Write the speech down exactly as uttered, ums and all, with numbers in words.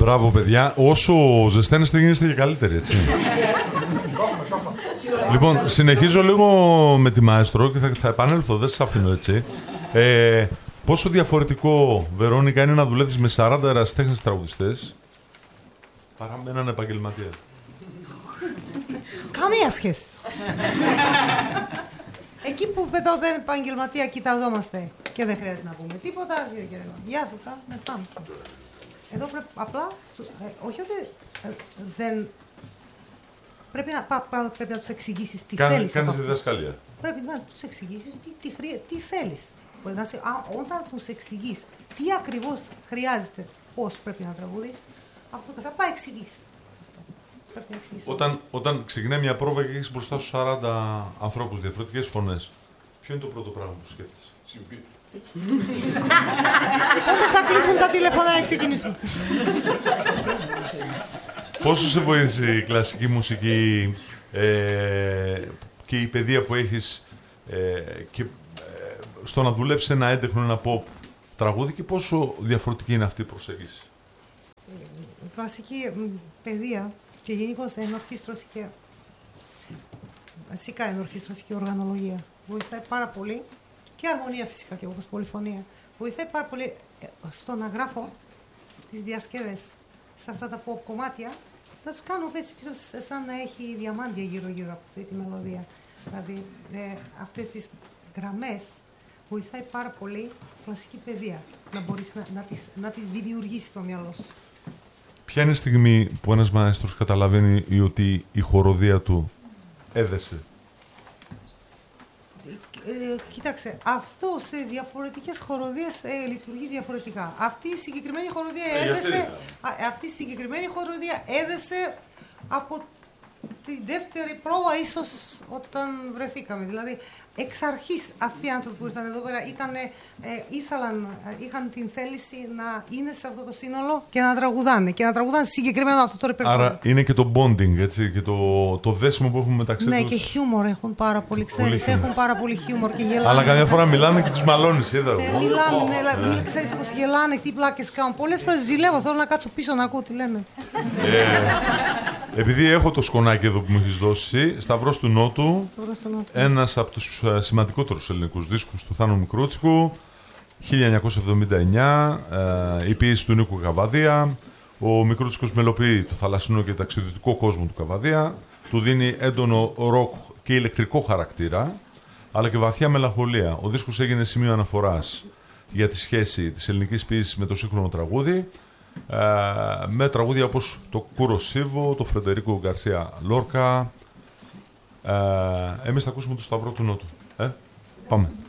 Μπράβο, παιδιά. Όσο ζεσταίνεστε, γίνεστε και καλύτεροι, έτσι. Λοιπόν, συνεχίζω λίγο με τη Μαέστρο και θα, θα επανέλθω, δεν σας αφήνω έτσι. Ε, πόσο διαφορετικό, Βερόνικα, είναι να δουλεύεις με σαράντα ερασιτέχνες τραγουδιστές παρά με έναν επαγγελματία? Καμία σχέση. Εκεί που με τον επαγγελματία κοιταζόμαστε και δεν χρειάζεται να πούμε τίποτα. Γεια σου, ναι, πάμε. Εδώ πρέπει απλά, ε, όχι ότι ε, δεν... Πρέπει να, πα, πα, πρέπει να τους εξηγήσεις τι Κάνε, θέλεις. Κάνεις διδασκαλία. Πρέπει να τους εξηγήσεις τι, τι, χρει, τι θέλεις. Να σε, α, όταν τους εξηγείς τι ακριβώς χρειάζεται, πώς πρέπει να τραγουδείς, αυτό θα πάει εξηγήσεις. Όταν, όταν ξεκινάει μια πρόβα και έχεις μπροστά σου σαράντα ανθρώπους, διαφορετικές φωνές, ποιο είναι το πρώτο πράγμα που σκέφτεσαι? Συμπίρ. Πότε θα κλείσουν τα τηλέφωνα να ξεκινήσουμε? Πόσο σε βοήθησε η κλασική μουσική ε, και η παιδεία που έχεις ε, και, ε, στο να δουλέψεις ένα έντεχνο, ένα pop τραγούδι, και πόσο διαφορετική είναι αυτή η προσέγγιση? Η κλασική παιδεία και γενικώς ενορχήστρωση και βασικά ενορχήστρωση και οργανολογία βοηθάει πάρα πολύ, και αρμονία φυσικά και όπως πολυφωνία. Βοηθάει πάρα πολύ στο να γράφω τις διασκευές σε αυτά τα pop κομμάτια. Θα τους κάνω έτσι πίσω σαν να έχει διαμάντια γύρω-γύρω από αυτή τη μελωδία. Δηλαδή ε, αυτές τις γραμμές βοηθάει πάρα πολύ κλασική παιδεία, να μπορείς να, να, τις, να τις δημιουργήσεις στο μυαλό σου. Ποια είναι η στιγμή που ένας μαέστρος καταλαβαίνει ότι η χοροδία του έδεσε? Ε, κοίταξε, αυτό σε διαφορετικές χοροδίες ε, λειτουργεί διαφορετικά. Αυτή η συγκεκριμένη χοροδία ε, έδεσε, α, αυτή η συγκεκριμένη χοροδία έδεσε από τη δεύτερη πρόβα ίσως όταν βρεθήκαμε. Δηλαδή, εξ αρχής αυτοί οι άνθρωποι που ήρθαν εδώ πέρα ήτανε, ε, ήθελαν, ε, είχαν την θέληση να είναι σε αυτό το σύνολο και να τραγουδάνε. Και να τραγουδάνε συγκεκριμένα αυτό το ρεπερτόριο. Άρα είναι και το bonding, έτσι, και το, το δέσιμο που έχουμε μεταξύ ναι, τους. Ναι, και χιούμορ έχουν πάρα πολύ, ξέρεις. Έχουν πάρα πολύ χιούμορ και γελάνε. Αλλά καμιά φορά μιλάνε και τους μαλώνεις, είδα Ναι, εγώ. μιλάνε, ναι, ναι, ξέρεις πως γελάνε, τι πλάκες κάνουν. Πολλές φορές ζηλεύω, θέλω να κάτσω πίσω να ακούω τι λένε. Ε, επειδή έχω το σκονάκι εδώ που μου έχεις δώσει, Σταυρός του Νότου, ένας από τους uh, σημαντικότερους ελληνικούς δίσκους του Θάνου Μικρούτσικου, χίλια εννιακόσια εβδομήντα εννιά, uh, η ποίηση του Νίκου Καβαδία. Ο Μικρούτσικος μελοποιεί το θαλασσινό και ταξιδιωτικό κόσμο του Καβαδία, του δίνει έντονο ροκ και ηλεκτρικό χαρακτήρα, αλλά και βαθιά μελαγχολία. Ο δίσκος έγινε σημείο αναφοράς για τη σχέση της ελληνικής ποίησης με το σύγχρονο τραγούδι, Uh, με τραγούδια όπως το Κούρο Σίβο, το Φρεντερίκο Γκαρσία Λόρκα. Uh, εμείς θα ακούσουμε το Σταυρό του Νότου. Ε? Πάμε.